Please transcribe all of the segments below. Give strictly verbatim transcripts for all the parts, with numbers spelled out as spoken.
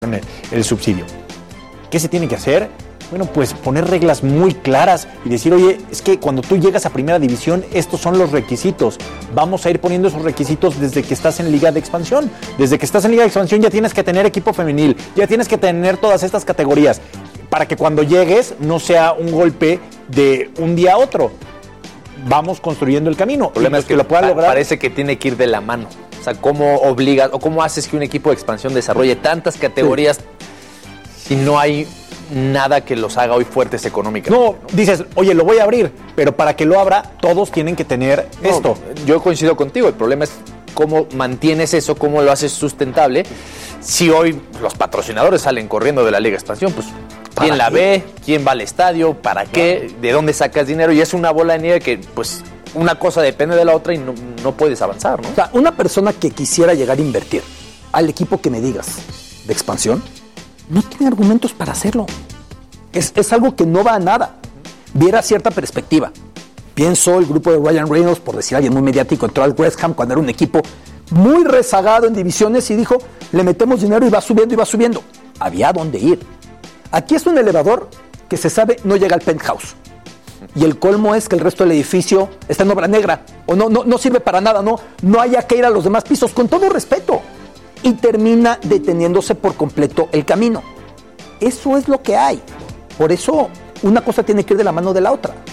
el, el subsidio. ¿Qué se tiene que hacer? Bueno, pues poner reglas muy claras y decir, oye, es que cuando tú llegas a primera división, estos son los requisitos. Vamos a ir poniendo esos requisitos desde que estás en Liga de Expansión. Desde que estás en Liga de Expansión ya tienes que tener equipo femenil, ya tienes que tener todas estas categorías, para que cuando llegues no sea un golpe de un día a otro. Vamos construyendo el camino. El problema es que lo pueda lograr. Parece que tiene que ir de la mano. O sea, ¿cómo obligas o cómo haces que un equipo de expansión desarrolle tantas categorías sí. si no hay nada que los haga hoy fuertes económicamente? No, dices, oye, lo voy a abrir, pero para que lo abra, todos tienen que tener no, esto. Yo coincido contigo, el problema es cómo mantienes eso, cómo lo haces sustentable. Si hoy los patrocinadores salen corriendo de la Liga de Expansión, pues ¿quién la ve? ¿Quién va al estadio? ¿Para qué? ¿De dónde sacas dinero? Y es una bola de nieve que, pues, una cosa depende de la otra y no, no puedes avanzar, ¿no? O sea, una persona que quisiera llegar a invertir al equipo que me digas de expansión, no tiene argumentos para hacerlo. Es, es algo que no va a nada. Viera cierta perspectiva. Pienso el grupo de Ryan Reynolds, por decir alguien muy mediático, entró al West Ham cuando era un equipo muy rezagado en divisiones y dijo, le metemos dinero y va subiendo y va subiendo. Había a dónde ir. Aquí es un elevador que se sabe no llega al penthouse. Y el colmo es que el resto del edificio está en obra negra. O no, no, no sirve para nada, no, no haya que ir a los demás pisos, con todo respeto. Y termina deteniéndose por completo el camino. Eso es lo que hay. Por eso una cosa tiene que ir de la mano de la otra.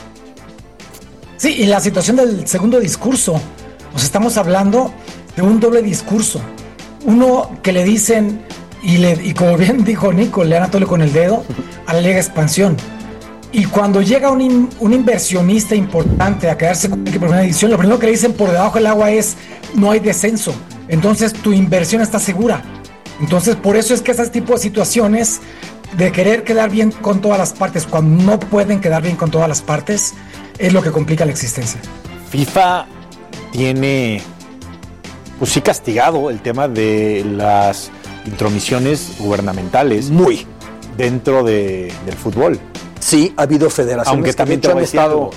Sí, y la situación del segundo discurso. Nos estamos hablando de un doble discurso. Uno que le dicen, y, le, y como bien dijo Nico, le dan a tole con el dedo a la Liga de Expansión. Y cuando llega un, in, un inversionista importante a quedarse con el equipo de primera división, lo primero que le dicen por debajo del agua es, no hay descenso. Entonces tu inversión está segura. Entonces por eso es que ese tipo de situaciones de querer quedar bien con todas las partes, cuando no pueden quedar bien con todas las partes, es lo que complica la existencia. FIFA tiene, pues sí, castigado el tema de las intromisiones gubernamentales. Muy. Dentro de, del fútbol. Sí, ha habido federaciones Aunque que también de hecho han estado...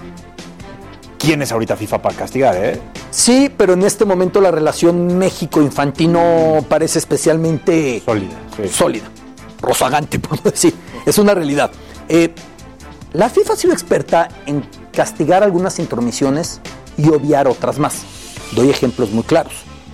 ¿Quién es ahorita FIFA para castigar, eh? Sí, pero en este momento la relación México-Infantino parece especialmente... Sólida. Sí. Sólida. Rozagante, por no decir. Es una realidad. Eh, la FIFA ha sido experta en castigar algunas intromisiones y obviar otras más. Doy ejemplos muy claros.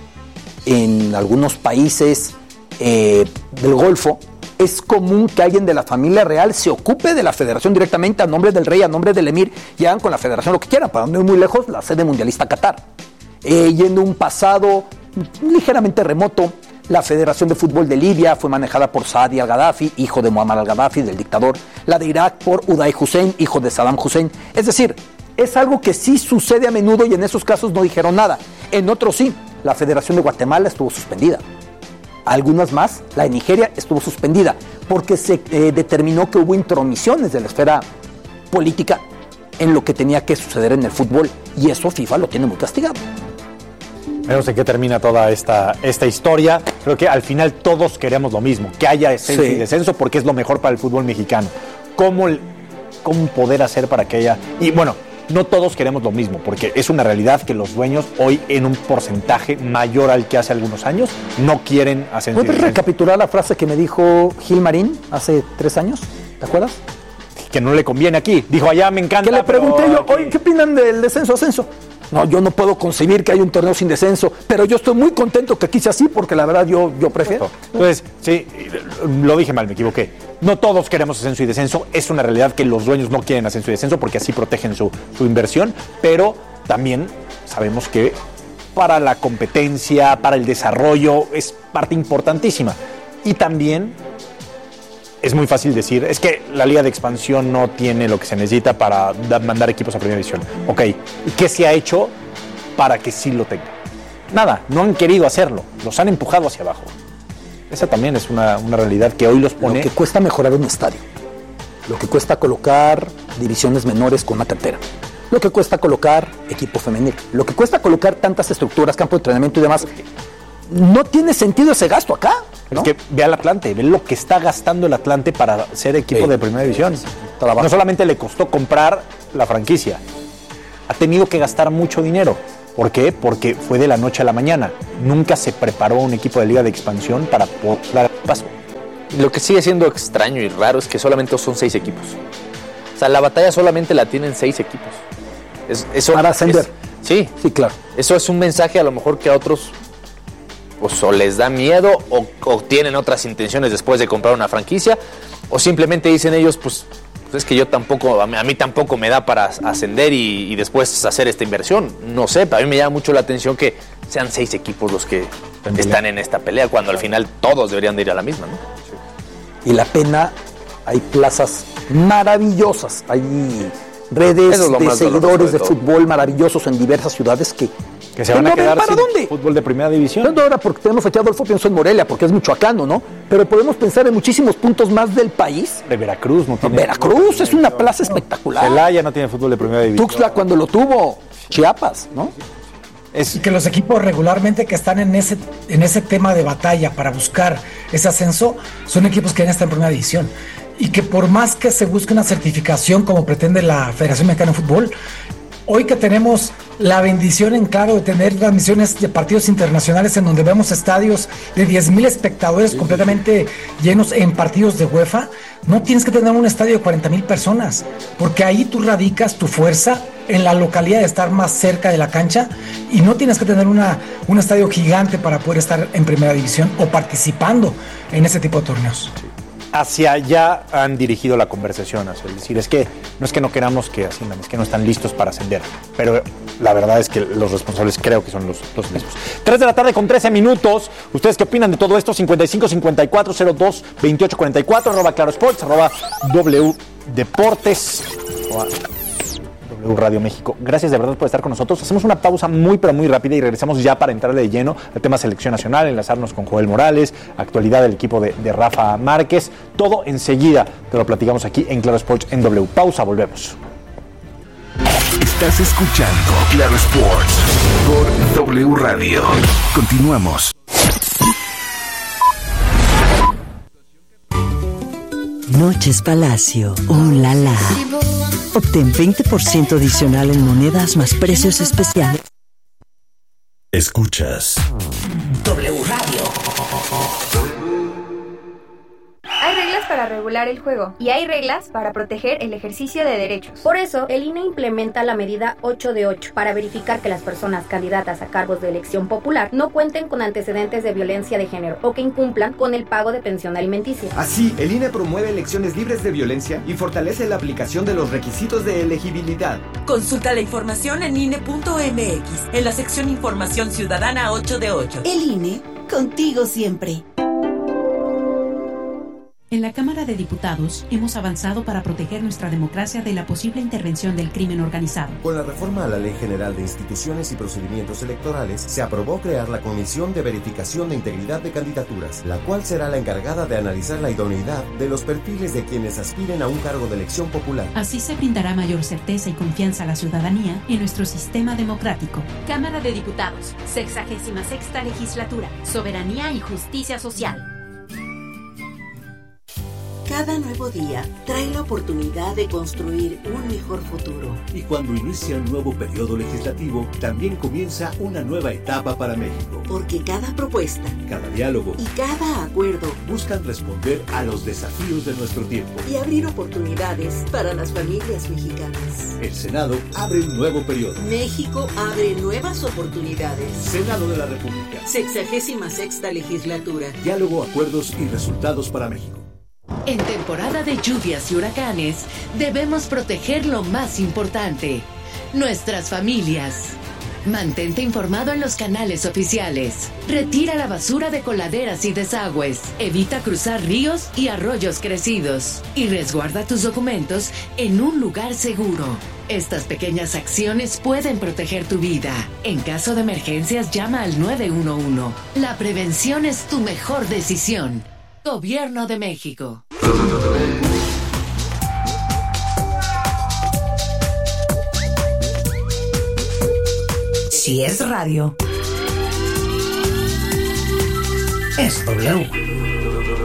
En algunos países eh, del Golfo, es común que alguien de la familia real se ocupe de la federación directamente a nombre del rey, a nombre del emir, y hagan con la federación lo que quieran, para no ir muy lejos, la sede mundialista Qatar. Eh, y en un pasado ligeramente remoto, la Federación de Fútbol de Libia fue manejada por Saadi al-Gaddafi, hijo de Muammar al-Gaddafi, del dictador. La de Irak por Uday Hussein, hijo de Saddam Hussein. Es decir, es algo que sí sucede a menudo y en esos casos no dijeron nada. En otros sí, la Federación de Guatemala estuvo suspendida. Algunas más, la de Nigeria estuvo suspendida porque se eh, determinó que hubo intromisiones de la esfera política en lo que tenía que suceder en el fútbol, y eso FIFA lo tiene muy castigado. Veremos en qué termina toda esta, esta historia. Creo que al final todos queremos lo mismo, que haya ascenso sí. y descenso, porque es lo mejor para el fútbol mexicano. ¿Cómo, cómo poder hacer para que haya...? Y bueno, no todos queremos lo mismo, porque es una realidad que los dueños hoy, en un porcentaje mayor al que hace algunos años, no quieren ascenso. ¿Puedes recapitular la frase que me dijo Gil Marín hace tres años? ¿Te acuerdas? Que no le conviene aquí. Dijo, allá me encanta. Que le pregunté pero... yo, oye, ¿qué opinan del descenso-ascenso? No, yo no puedo concebir que haya un torneo sin descenso, pero yo estoy muy contento que aquí sea así, porque la verdad yo, yo prefiero. Entonces, sí, lo dije mal, me equivoqué. No todos queremos ascenso y descenso. Es una realidad que los dueños no quieren ascenso y descenso porque así protegen su, su inversión, pero también sabemos que para la competencia, para el desarrollo, es parte importantísima. Y también es muy fácil decir, es que la Liga de Expansión no tiene lo que se necesita para da, mandar equipos a primera división. Ok, ¿y qué se ha hecho para que sí lo tenga? Nada, no han querido hacerlo, los han empujado hacia abajo. Esa también es una, una realidad que hoy los pone... Lo que cuesta mejorar un estadio, lo que cuesta colocar divisiones menores con una cantera, lo que cuesta colocar equipo femenil, lo que cuesta colocar tantas estructuras, campo de entrenamiento y demás. No tiene sentido ese gasto acá, ¿no? Es que ve al Atlante, ve lo que está gastando el Atlante para ser equipo sí. de primera división. No solamente le costó comprar la franquicia, ha tenido que gastar mucho dinero. ¿Por qué? Porque fue de la noche a la mañana. Nunca se preparó un equipo de Liga de Expansión para poder dar paso. Lo que sigue siendo extraño y raro es que solamente son seis equipos. O sea, la batalla solamente la tienen seis equipos. Es, eso Para ascender. Es, sí, sí, claro. Eso es un mensaje a lo mejor que a otros pues, o les da miedo o, o tienen otras intenciones después de comprar una franquicia, o simplemente dicen ellos, pues, pues es que yo tampoco, a mí, a mí tampoco me da para ascender y, y después hacer esta inversión. No sé, para mí me llama mucho la atención que sean seis equipos los que están en esta pelea, cuando al final todos deberían de ir a la misma, ¿no? Sí. Y la pena, hay plazas maravillosas, hay redes es de seguidores de fútbol maravillosos en diversas ciudades que, que se van a quedar ¿para sin dónde? Fútbol de primera división. No, ahora porque tenemos aquí a Adolfo, pienso en Morelia, porque es michoacano, ¿no? Pero podemos pensar en muchísimos puntos más del país. De Veracruz no tiene. Veracruz es una plaza espectacular. Celaya no tiene fútbol de primera división. Tuxtla cuando lo tuvo, Chiapas, ¿no? Es... Y que los equipos regularmente que están en ese, en ese tema de batalla para buscar ese ascenso son equipos que ya están en primera división. Y que por más que se busque una certificación como pretende la Federación Mexicana de Fútbol, hoy que tenemos la bendición en claro de tener transmisiones de partidos internacionales en donde vemos estadios de diez mil espectadores sí, completamente sí. llenos en partidos de UEFA, no tienes que tener un estadio de cuarenta mil personas, porque ahí tú radicas tu fuerza en la localidad de estar más cerca de la cancha y no tienes que tener una, un estadio gigante para poder estar en primera división o participando en ese tipo de torneos. Sí. Hacia allá han dirigido la conversación, es decir, es que no es que no queramos que asciendan, es que no están listos para ascender, pero la verdad es que los responsables creo que son los, los mismos. tres de la tarde con trece minutos, ¿ustedes qué opinan de todo esto? cincuenta y cinco, cincuenta y cuatro, cero dos, veintiocho, cuarenta y cuatro, arroba Claro Sports, arroba W Deportes, arroba W Radio México. Gracias de verdad por estar con nosotros. Hacemos una pausa muy pero muy rápida y regresamos ya para entrar de lleno al tema selección nacional, enlazarnos con Joel Morales, actualidad del equipo de, de Rafa Márquez. Todo enseguida te lo platicamos aquí en Claro Sports en W. Pausa, volvemos. Estás escuchando Claro Sports por W Radio. Continuamos. Noches Palacio. ¡Oh, la, la! Obtén veinte por ciento adicional en monedas más precios especiales. Escuchas W Radio. Hay reglas para regular el juego y hay reglas para proteger el ejercicio de derechos. Por eso, el I N E implementa la medida ocho de ocho para verificar que las personas candidatas a cargos de elección popular no cuenten con antecedentes de violencia de género o que incumplan con el pago de pensión alimenticia. Así, el I N E promueve elecciones libres de violencia y fortalece la aplicación de los requisitos de elegibilidad. Consulta la información en I N E punto M X, en la sección Información Ciudadana ocho de ocho. El I N E, contigo siempre. En la Cámara de Diputados hemos avanzado para proteger nuestra democracia de la posible intervención del crimen organizado. Con la reforma a la Ley General de Instituciones y Procedimientos Electorales, se aprobó crear la Comisión de Verificación de Integridad de Candidaturas, la cual será la encargada de analizar la idoneidad de los perfiles de quienes aspiren a un cargo de elección popular. Así se brindará mayor certeza y confianza a la ciudadanía en nuestro sistema democrático. Cámara de Diputados, sexagésima sexta legislatura, soberanía y justicia social. Cada nuevo día trae la oportunidad de construir un mejor futuro. Y cuando inicia un nuevo periodo legislativo, también comienza una nueva etapa para México. Porque cada propuesta, cada diálogo y cada acuerdo buscan responder a los desafíos de nuestro tiempo y abrir oportunidades para las familias mexicanas. El Senado abre un nuevo periodo. México abre nuevas oportunidades. Senado de la República. Sexagésima sexta legislatura. Diálogo, acuerdos y resultados para México. En temporada de lluvias y huracanes, debemos proteger lo más importante, nuestras familias. Mantente informado en los canales oficiales. Retira la basura de coladeras y desagües. Evita cruzar ríos y arroyos crecidos. Y resguarda tus documentos en un lugar seguro. Estas pequeñas acciones pueden proteger tu vida. En caso de emergencias, llama al nueve uno uno. La prevención es tu mejor decisión. Gobierno de México. Si es radio, es W.